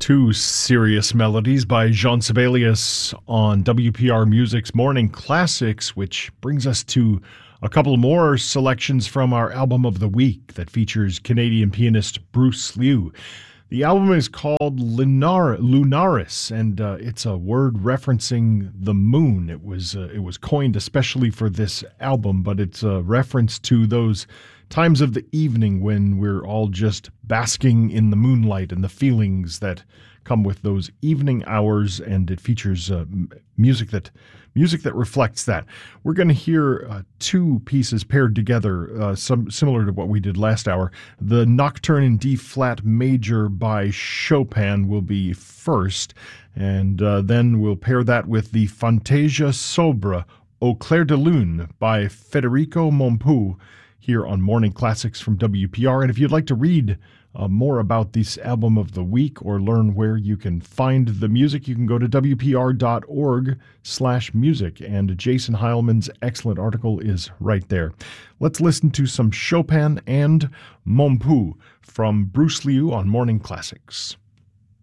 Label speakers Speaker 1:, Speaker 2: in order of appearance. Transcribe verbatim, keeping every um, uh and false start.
Speaker 1: Two serious melodies by Jean Sibelius on W P R Music's Morning Classics, which brings us to a couple more selections from our album of the week that features Canadian pianist Bruce Liu. The album is called Lunar, Lunaris, and uh, it's a word referencing the moon. It was uh, it was coined especially for this album, but it's a reference to those times of the evening when we're all just basking in the moonlight and the feelings that come with those evening hours, and it features uh, music that music that reflects that. We're going to hear uh, two pieces paired together, uh, some similar to what we did last hour. The Nocturne in D-flat major by Chopin will be first, and uh, then we'll pair that with the Fantasia Sobre Au clair de lune by Federico Mompou here on Morning Classics from W P R. And if you'd like to read uh, more about this album of the week or learn where you can find the music, you can go to W P R dot org slash music, and Jason Heilman's excellent article is right there. Let's listen to some Chopin and Mompou from Bruce Liu on Morning Classics.